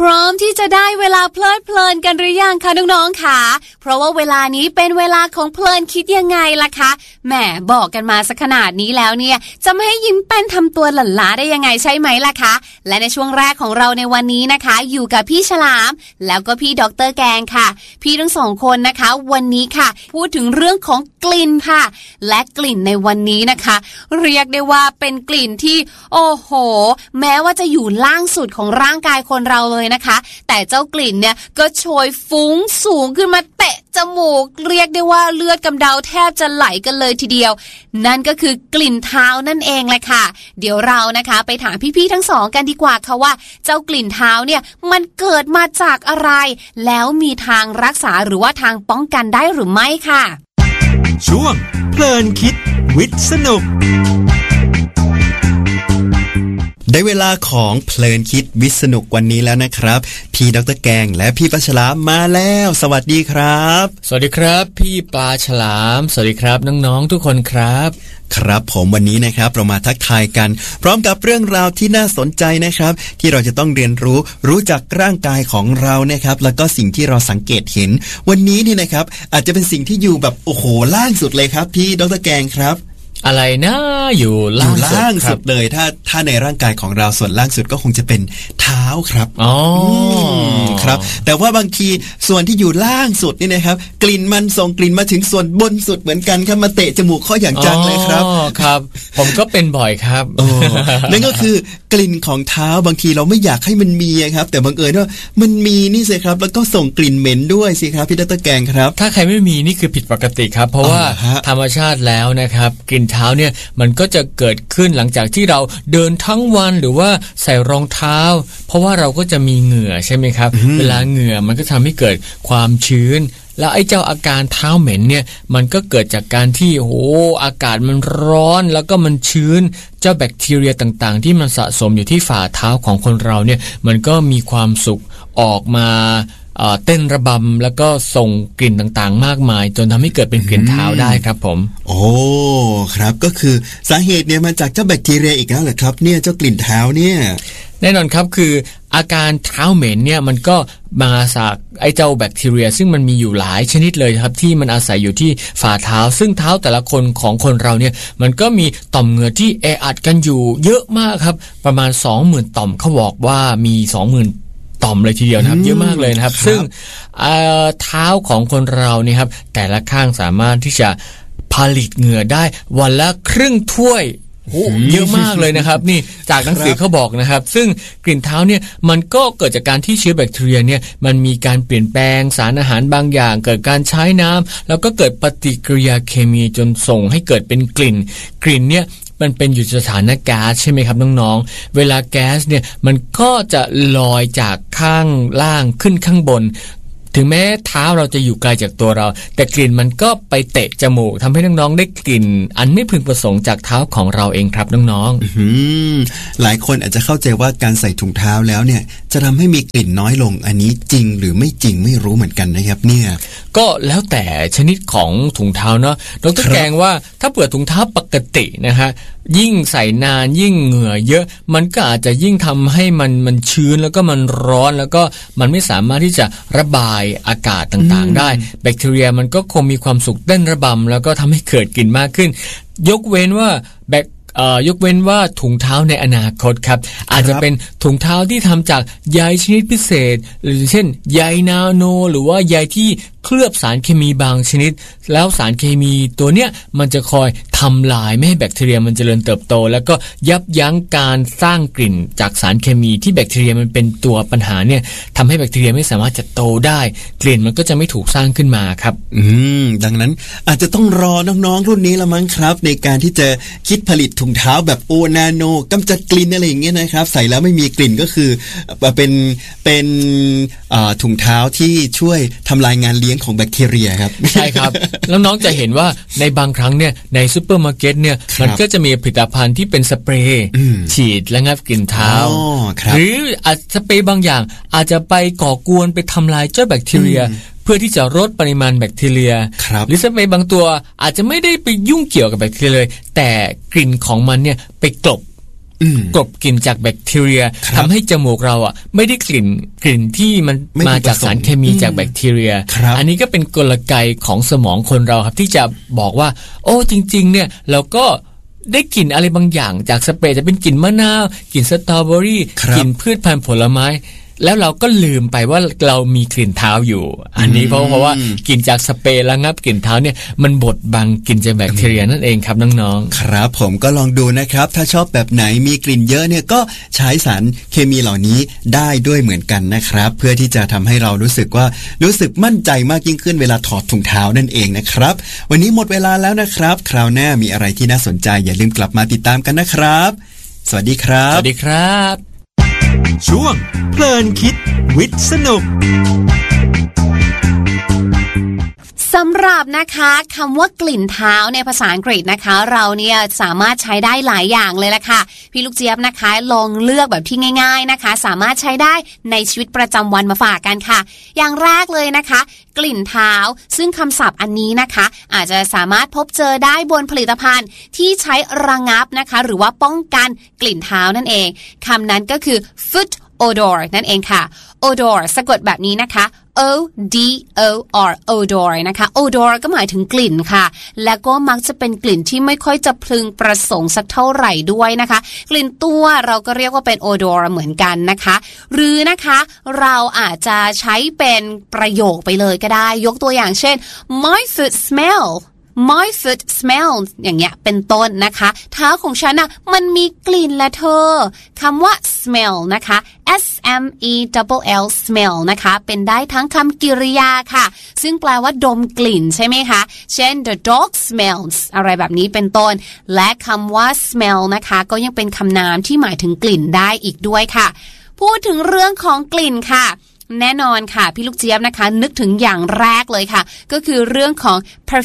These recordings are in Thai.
ร้อมที่จะได้เวลาเพลิดเพลินกันหรือยังคะน้องๆค่ะเพราะว่าเวลานี้เป็นเวลาของเพลินคิดยังไงล่ะคะแหมบอกกันมาสักขนาดนี้แล้วเนี่ยจะไม่ให้ยิ้มแป้นทำตัวหลั่นล้าได้ยังไงใช่ไหมล่ะคะและในช่วงแรกของเราในวันนี้นะคะอยู่กับพี่ฉลามแล้วก็พี่ดร.แกงค่ะพี่ทั้งสองคนนะคะวันนี้ค่ะพูดถึงเรื่องของกลิ่นค่ะและกลิ่นในวันนี้นะคะเรียกได้ว่าเป็นกลิ่นที่โอ้โหแม้ว่าจะอยู่ล่างสุดของร่างกายคนเราเลยนะคะแต่เจ้ากลิ่นเนี่ยก็โชยฟุ้งสูงขึ้นมาเตะจมูกเรียกได้ว่าเลือดกำเดาแทบจะไหลกันเลยทีเดียวนั่นก็คือกลิ่นเท้านั่นเองแหละค่ะเดี๋ยวเรานะคะไปถามพี่ๆทั้งสองกันดีกว่าค่ะว่าเจ้ากลิ่นเท้าเนี่ยมันเกิดมาจากอะไรแล้วมีทางรักษาหรือว่าทางป้องกันได้หรือไม่ค่ะช่วงเพลินคิดวิทย์สนุกได้เวลาของเพลินคิดวิทย์สนุกวันนี้แล้วนะครับพี่ดร.แกงและพี่ปลาฉลามมาแล้วสวัสดีครับสวัสดีครับพี่ปลาฉลามสวัสดีครับน้องๆทุกคนครับครับผมวันนี้นะครับเรามาทักทายกันพร้อมกับเรื่องราวที่น่าสนใจนะครับที่เราจะต้องเรียนรู้จักร่างกายของเรานะครับแล้วก็สิ่งที่เราสังเกตเห็นวันนี้นี่นะครับอาจจะเป็นสิ่งที่อยู่แบบโอ้โหล่างสุดเลยครับพี่ดร.แกงครับอะไรนะอยู่ล่างสุดเลยถ้าในร่างกายของเราส่วนล่างสุดก็คงจะเป็นเท้าครับครับแต่ว่าบางทีส่วนที่อยู่ล่างสุดนี่นะครับกลิ่นมันส่งกลิ่นมาถึงส่วนบนสุดเหมือนกันครับมาเตะจมูกข้ออย่างจังเลยครับครับผมก็เป็นบ่อยครับนั่นก็คือกลิ่นของเท้าบางทีเราไม่อยากให้มันมีครับแต่บังเอิญว่ามันมีนี่สิครับแล้วก็ส่งกลิ่นเหม็นด้วยสิครับพี่ดร.แกงครับถ้าใครไม่มีนี่คือผิดปกติครับเพราะว่าธรรมชาติแล้วนะครับกลิ่นเท้าเนี่ยมันก็จะเกิดขึ้นหลังจากที่เราเดินทั้งวันหรือว่าใส่รองเท้าเพราะว่าเราก็จะมีเหงื่อใช่ไหมครับเวลาเหงื่อมันก็ทำให้เกิดความชื้นแล้วไอ้เจ้าอาการเท้าเหม็นเนี่ยมันก็เกิดจากการที่อากาศมันร้อนแล้วก็มันชื้นเจ้าแบคทีเรียต่างๆที่มันสะสมอยู่ที่ฝ่าเท้าของคนเราเนี่ยมันก็มีความสุขออกมาเต้นระบำแล้วก็ส่งกลิ่นต่างๆมากมายจนทำให้เกิดเป็นกลิ่นเท้าได้ครับผมโอ้ครับก็คือสาเหตุเนี่ยมาจากเจ้าแบคทีเรียอีกแล้วเหรอครับเนี่ยเจ้ากลิ่นเท้าเนี่ยแน่นอนครับคืออาการเท้าเหม็นเนี่ยมันก็มาจากไอ้เจ้าแบคทีเรียซึ่งมันมีอยู่หลายชนิดเลยครับที่มันอาศัยอยู่ที่ฝ่าเท้าซึ่งเท้าแต่ละคนของคนเราเนี่ยมันก็มีต่อมเหงื่อที่แออัดกันอยู่เยอะมากครับประมาณ 20,000 ต่อมเขาบอกว่ามี 20,000 ต่อมเลยทีเดียวนะครับเยอะมากเลยนะครับซึ่งเท้าของคนเราเนี่ยครับแต่ละข้างสามารถที่จะผลิตเหงื่อได้วันละครึ่งถ้วยเยอะมากเลยนะครับนี่จากหนังสือเขาบอกนะครับซึ่งกลิ่นเท้าเนี่ยมันก็เกิดจากการที่เชื้อแบคทีเรียเนี่ยมันมีการเปลี่ยนแปลงสารอาหารบางอย่างเกิดการใช้น้ำแล้วก็เกิดปฏิกิริยาเคมีจนส่งให้เกิดเป็นกลิ่นเนี่ยมันเป็นอยู่สถานะก๊าซใช่ไหมครับน้องๆเวลาแก๊สเนี่ยมันก็จะลอยจากข้างล่างขึ้นข้างบนถึงแม้เท้าเราจะอยู่ไกลจากตัวเราแต่กลิ่นมันก็ไปเตะจมูกทำให้น้องๆได้กลิ่นอันไม่พึงประสงค์จากเท้าของเราเองครับน้องๆหลายคนอาจจะเข้าใจว่าการใส่ถุงเท้าแล้วเนี่ยจะทำให้มีกลิ่นน้อยลงอันนี้จริงหรือไม่จริงไม่รู้เหมือนกันนะครับเนี่ยก็แล้วแต่ชนิดของถุงเท้าเนาะดร.แกงว่าถ้าเปิดถุงเท้าปกตินะฮะยิ่งใส่นานยิ่งเหงื่อเยอะมันก็อาจจะยิ่งทำให้มันชื้นแล้วก็มันร้อนแล้วก็มันไม่สามารถที่จะระบายอากาศต่างๆได้แบคทีเรียมันก็คงมีความสุขเต้นระบำแล้วก็ทำให้เกิดกลิ่นมากขึ้นยกเว้นว่าถุงเท้าในอนาคตครับอาจจะเป็นถุงเท้าที่ทำจากใยชนิดพิเศษหรือเช่นใยนาโนหรือว่าใยที่เคลือบสารเคมีบางชนิดแล้วสารเคมีตัวเนี้ยมันจะคอยทำลายไม่ให้แบคทีเรียมันเจริญเติบโตแล้วก็ยับยั้งการสร้างกลิ่นจากสารเคมีที่แบคทีเรียมันเป็นตัวปัญหาเนี่ยทำให้แบคทีเรียไม่สามารถจะโตได้กลิ่นมันก็จะไม่ถูกสร้างขึ้นมาครับดังนั้นอาจจะต้องรอน้องๆรุ่นนี้ละมั้งครับในการที่จะคิดผลิตถุงเท้าแบบโอนาโนกำจัดกลิ่นอะไรอย่างเงี้ยนะครับใส่แล้วไม่มีกลิ่นก็คือเป็นถุงเท้าที่ช่วยทำลายงานเลี้ยงของแบคทีเรียครับใช่ครับแล้วน้องจะเห็นว่าในบางครั้งเนี่ยในซุปเปอร์มาร์เก็ตเนี่ยมันก็จะมีผลิตภัณฑ์ที่เป็นสเปรย์ฉีดระงับกลิ่นเท้าหรืออาจสเปรย์บางอย่างอาจจะไปก่อกวนไปทำลายเจ้าแบคทีเรียเพื่อที่จะลดปริมาณแบคทีเรียหรือสเปรย์บางตัวอาจจะไม่ได้ไปยุ่งเกี่ยวกับแบคทีเรียเลยแต่กลิ่นของมันเนี่ยไปกลบกลบกลิ่นจากแบคทีเรียทำให้จมูกเราอ่ะไม่ได้กลิ่นที่มันมาจากสารเคมีจากแบคทีเรียอันนี้ก็เป็นกลไกของสมองคนเราครับที่จะบอกว่าโอ้จริงๆเนี่ยเราก็ได้กลิ่นอะไรบางอย่างจากสเปรย์จะเป็นกลิ่นมะนาวกลิ่นสตรอเบอรี่กลิ่นพืชพันธุ์ผลไม้แล้วเราก็ลืมไปว่าเรามีกลิ่นเท้าอยู่อันนี้เพราะว่ากลิ่นจากสเปรย์ระงับกลิ่นเท้าเนี่ยมันบดบังกลิ่นจากแบคทีเรียนั่นเองครับน้องๆครับผมก็ลองดูนะครับถ้าชอบแบบไหนมีกลิ่นเยอะเนี่ยก็ใช้สารเคมีเหล่านี้ได้ด้วยเหมือนกันนะครับเพื่อที่จะทำให้เรารู้สึกมั่นใจมากยิ่งขึ้นเวลาถอดถุงเท้านั่นเองนะครับวันนี้หมดเวลาแล้วนะครับคราวหน้ามีอะไรที่น่าสนใจอย่าลืมกลับมาติดตามกันนะครับสวัสดีครับสวัสดีครับช่วงเพลินคิดวิทย์สนุกสำหรับนะคะคำว่ากลิ่นเท้าในภาษาอังกฤษนะคะเราเนี่ยสามารถใช้ได้หลายอย่างเลยละค่ะพี่ลูกเจี๊ยบนะคะลองเลือกแบบที่ง่ายๆนะคะสามารถใช้ได้ในชีวิตประจำวันมาฝากกันค่ะอย่างแรกเลยนะคะกลิ่นเท้าซึ่งคำศัพท์อันนี้นะคะอาจจะสามารถพบเจอได้บนผลิตภัณฑ์ที่ใช้ระงับนะคะหรือว่าป้องกันกลิ่นเท้านั่นเองคำนั้นก็คือ foot odor นั่นเองค่ะ odor สะกดแบบนี้นะคะ O-D-O-R odor นะคะ odor ก็หมายถึงกลิ่นค่ะและก็มักจะเป็นกลิ่นที่ไม่ค่อยจะพึงประสงค์สักเท่าไหร่ด้วยนะคะกลิ่นตัวเราก็เรียกว่าเป็น odor เหมือนกันนะคะหรือนะคะเราอาจจะใช้เป็นประโยคไปเลยก็ได้ยกตัวอย่างเช่น My foot smell.My foot smells อย่างเงี้ยเป็นต้นนะคะเท้าของฉันน่ะมันมีกลิ่นและเธอคำว่า smell นะคะ S-M-E-L-L smell นะคะเป็นได้ทั้งคำกริยาค่ะซึ่งแปลว่าดมกลิ่นใช่ไหมคะเช่น the dog smells อะไรแบบนี้เป็นต้นและคำว่า smell นะคะก็ยังเป็นคำนามที่หมายถึงกลิ่นได้อีกด้วยค่ะพูดถึงเรื่องของกลิ่นค่ะแน่นอนค่ะพี่ลูกเจี๊ยบนะคะนึกถึงอย่างแรกเลยค่ะก็คือเรื่องของ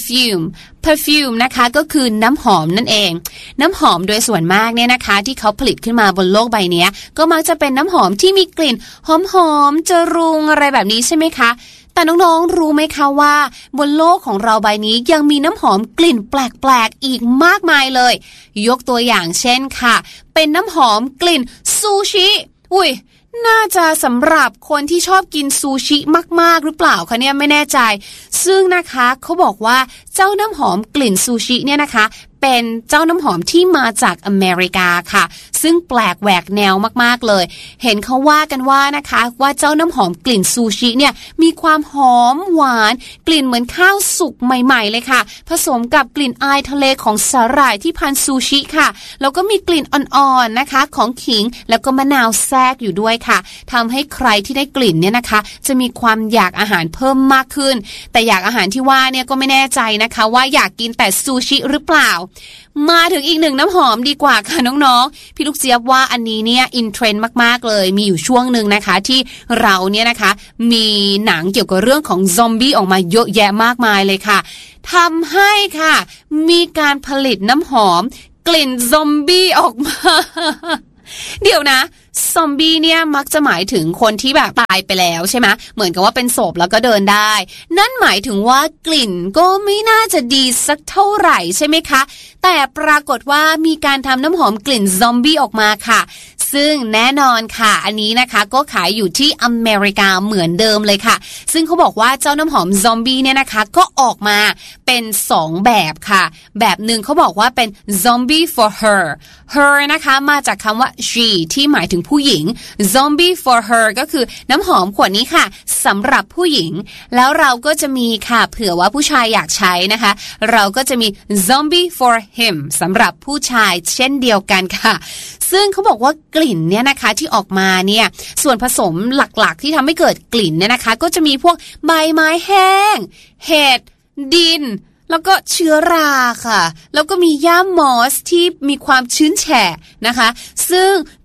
perfume นะคะก็คือน้ำหอมนั่นเองน้ำหอมโดยส่วนมากเนี่ยนะคะที่เขาผลิตขึ้นมาบนโลกใบนี้ก็มักจะเป็นน้ำหอมที่มีกลิ่นหอมๆจรุงอะไรแบบนี้ใช่ไหมคะแต่น้องๆรู้ไหมคะว่าบนโลกของเราใบนี้ยังมีน้ำหอมกลิ่นแปลกๆอีกมากมายเลยยกตัวอย่างเช่นค่ะเป็นน้ำหอมกลิ่นซูชิน่าจะสำหรับคนที่ชอบกินซูชิมากๆหรือเปล่าคะเนี่ยไม่แน่ใจซึ่งนะคะเขาบอกว่าเจ้าน้ำหอมกลิ่นซูชิเนี่ยนะคะเป็นเจ้าน้ำหอมที่มาจากอเมริกาค่ะซึ่งแปลกแหวกแนวมากๆเลยเห็นเขาว่ากันว่านะคะว่าเจ้าน้ำหอมกลิ่นซูชิเนี่ยมีความหอมหวานกลิ่นเหมือนข้าวสุกใหม่ๆเลยค่ะผสมกับกลิ่นอายทะเลของสาหร่ายที่พันซูชิค่ะแล้วก็มีกลิ่นอ่อนๆนะคะของขิงแล้วก็มะนาวแทรกอยู่ด้วยค่ะทำให้ใครที่ได้กลิ่นเนี่ยนะคะจะมีความอยากอาหารเพิ่มมากขึ้นแต่อยากอาหารที่ว่าเนี่ยก็ไม่แน่ใจนะคะว่าอยากกินแต่ซูชิหรือเปล่ามาถึงอีกหนึ่งน้ำหอมดีกว่าค่ะน้องๆพี่ลูกเจี๊ยบว่าอันนี้เนี่ยอินเทรนด์มากๆเลยมีอยู่ช่วงหนึ่งนะคะที่เราเนี่ยนะคะมีหนังเกี่ยวกับเรื่องของซอมบี้ออกมาเยอะแยะมากมายเลยค่ะทำให้ค่ะมีการผลิตน้ำหอมกลิ่นซอมบี้ออกมา เดี๋ยวนะซอมบี้เนี่ยมักจะหมายถึงคนที่แบบตายไปแล้วใช่ไหมเหมือนกับว่าเป็นศพแล้วก็เดินได้นั่นหมายถึงว่ากลิ่นก็ไม่น่าจะดีสักเท่าไหร่ใช่ไหมคะแต่ปรากฏว่ามีการทำน้ำหอมกลิ่นซอมบี้ออกมาค่ะซึ่งแน่นอนค่ะอันนี้นะคะก็ขายอยู่ที่อเมริกาเหมือนเดิมเลยค่ะซึ่งเขาบอกว่าเจ้าน้ำหอมซอมบี้เนี่ยนะคะก็ออกมาเป็น2แบบค่ะแบบหนึ่งเขาบอกว่าเป็น zombie for her นะคะมาจากคำว่า she ที่หมายถึงผู้หญิง zombie for her ก็คือน้ำหอมขวดนี้ค่ะสำหรับผู้หญิงแล้วเราก็จะมีค่ะเผื่อว่าผู้ชายอยากใช้นะคะเราก็จะมี zombie for him สำหรับผู้ชายเช่นเดียวกันค่ะซึ่งเขาบอกว่ากลิ่นเนี่ยนะคะที่ออกมาเนี่ยส่วนผสมหลักๆที่ทำให้เกิดกลิ่นเนี่ยนะคะก็จะมีพวกใบไม้แห้งเห็ดดินแล้วก็เชื้อราค่ะแล้วก็มีหญ้ามอสที่มีความชื้นแฉะนะคะซึ่ง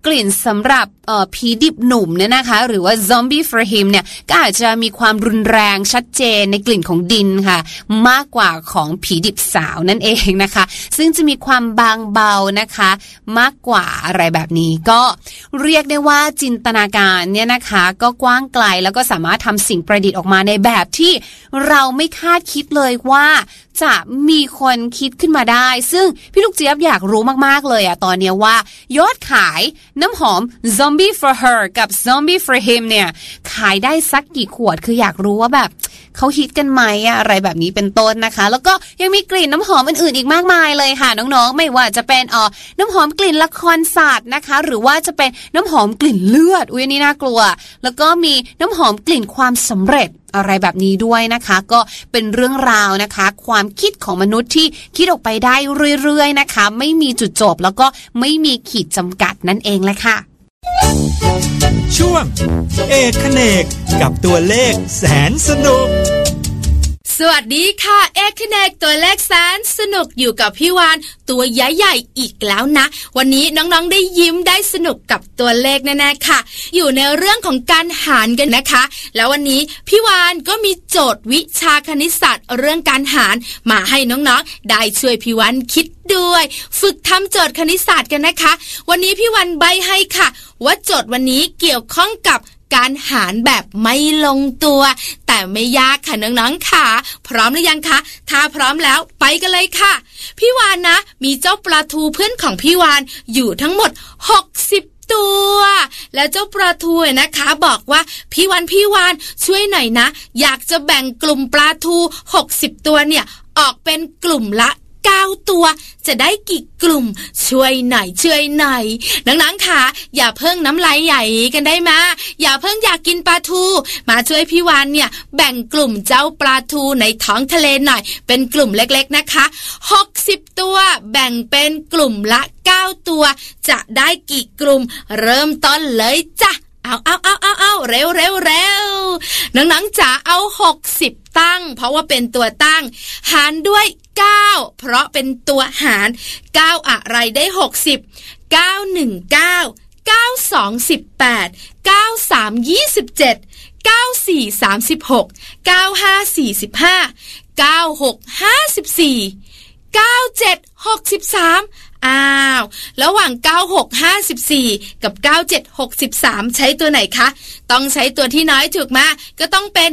กลิ่นสำหรับผีดิบหนุ่มเนี่ยนะคะหรือว่า Zombie for him เนี่ยก็อาจจะมีความรุนแรงชัดเจนในกลิ่นของดินค่ะมากกว่าของผีดิบสาวนั่นเองนะคะซึ่งจะมีความบางเบานะคะมากกว่าอะไรแบบนี้ก็เรียกได้ว่าจินตนาการเนี่ยนะคะก็กว้างไกลแล้วก็สามารถทำสิ่งประดิษฐ์ออกมาในแบบที่เราไม่คาดคิดเลยว่าจะมีคนคิดขึ้นมาได้ซึ่งพี่ลูกเจี๊ยบอยากรู้มากๆเลยอะตอนนี้ว่ายอดขายน้ำหอม Zombie for her กับ Zombie for him เนี่ยขายได้สักกี่ขวดคืออยากรู้ว่าแบบเขาฮิตกันไหมอะไรแบบนี้เป็นต้นนะคะแล้วก็ยังมีกลิ่นน้ำหอมอื่นๆอีกมากมายเลยค่ะน้องๆไม่ว่าจะเป็นน้ำหอมกลิ่นละครศาสตร์นะคะหรือว่าจะเป็นน้ำหอมกลิ่นเลือดอุ๊ยนี่น่ากลัวแล้วก็มีน้ำหอมกลิ่นความสำเร็จอะไรแบบนี้ด้วยนะคะก็เป็นเรื่องราวนะคะความคิดของมนุษย์ที่คิดออกไปได้เรื่อยๆนะคะไม่มีจุดจบแล้วก็ไม่มีขีดจำกัดนั่นเองแหละค่ะช่วงเอกเขนกกับตัวเลขแสนสนุกสวัสดีค่ะเอกเขนกตัวเลขแสนสนุกอยู่กับพี่วานตัวใหญ่ๆอีกแล้วนะวันนี้น้องๆได้ยิ้มได้สนุกกับตัวเลขแน่ๆค่ะอยู่ในเรื่องของการหารกันนะคะแล้ววันนี้พี่วานก็มีโจทย์วิชาคณิตศาสตร์เรื่องการหารมาให้น้องๆได้ช่วยพี่วานคิดด้วยฝึกทำโจทย์คณิตศาสตร์กันนะคะวันนี้พี่วานใบ้ให้ค่ะว่าโจทย์วันนี้เกี่ยวข้องกับการหารแบบไม่ลงตัวแต่ไม่ยากค่ะน้องๆค่ะพร้อมหรือยังคะถ้าพร้อมแล้วไปกันเลยค่ะพี่วานนะมีเจ้าปลาทูเพื่อนของพี่วานอยู่ทั้งหมด60ตัวแล้วเจ้าปลาทูนะคะบอกว่าพี่วานช่วยหน่อยนะอยากจะแบ่งกลุ่มปลาทู60ตัวเนี่ยออกเป็นกลุ่มละ9ตัวจะได้กี่กลุ่มช่วยหน่อยน้องๆค่ะอย่าเพิ่งน้ำลายใหญ่กันได้มาอย่าเพิ่งอยากกินปลาทูมาช่วยพี่วานเนี่ยแบ่งกลุ่มเจ้าปลาทูในท้องทะเลหน่อยเป็นกลุ่มเล็กๆนะคะ60ตัวแบ่งเป็นกลุ่มละ9ตัวจะได้กี่กลุ่มเริ่มต้นเลยจ้ะเอาเร็วน้องๆจ๋าเอา60ตั้งเพราะว่าเป็นตัวตั้งหารด้วย9เพราะเป็นตัวหาร9อะไรได้60 9 1 9 9 2 18 9 3 27 9 4 36 9 5 45 9 6 54 9 7 63ระหว่าง9654กับ9763ใช้ตัวไหนคะต้องใช้ตัวที่น้อยถูกมั้ยก็ต้องเป็น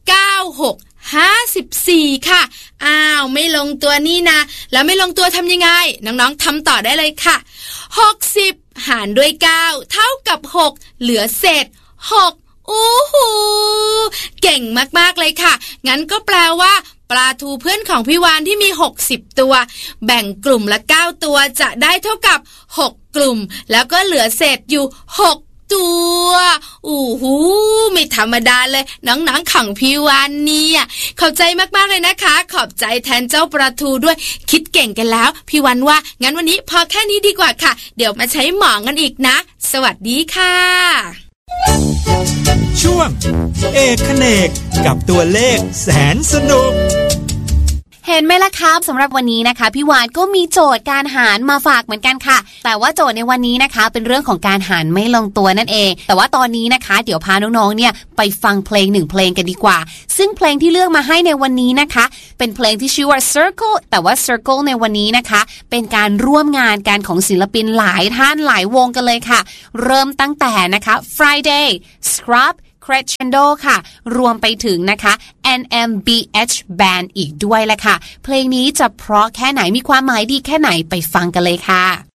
9654ค่ะไม่ลงตัวนี่นะแล้วไม่ลงตัวทำยังไงน้องๆทำต่อได้เลยค่ะ60หารด้วย9เท่ากับ6เหลือเศษ6โอ้โหเก่งมากๆเลยค่ะงั้นก็แปลว่าปลาทูเพื่อนของพี่วานที่มี60ตัวแบ่งกลุ่มละ9ตัวจะได้เท่ากับ6กลุ่มแล้วก็เหลือเศษอยู่6ตัวไม่ธรรมดาเลยน้องๆของพี่วานเนี่ยขอบใจมากๆเลยนะคะขอบใจแทนเจ้าปลาทูด้วยคิดเก่งกันแล้วพี่วานว่างั้นวันนี้พอแค่นี้ดีกว่าค่ะเดี๋ยวมาใช้หมองกันอีกนะสวัสดีค่ะช่วงเอกเขนกกับตัวเลขแสนสนุกเห็นไหมล่ะครับสำหรับวันนี้นะคะพี่วานก็มีโจทย์การหารมาฝากเหมือนกันค่ะแต่ว่าโจทย์ในวันนี้นะคะเป็นเรื่องของการหารไม่ลงตัวนั่นเองแต่ว่าตอนนี้นะคะเดี๋ยวพาน้องๆเนี่ยไปฟังเพลง1เพลงกันดีกว่าซึ่งเพลงที่เลือกมาให้ในวันนี้นะคะเป็นเพลงที่ชื่อว่า Circle แต่ว่า Circle ในวันนี้นะคะเป็นการร่วมงานกันของศิลปินหลายท่านหลายวงกันเลยค่ะเริ่มตั้งแต่นะคะ Friday Scrub Crescendo ค่ะรวมไปถึงนะคะ NMBH Band อีกด้วยแหละค่ะเพลงนี้จะเพราะแค่ไหนมีความหมายดีแค่ไหนไปฟังกันเลยค่ะ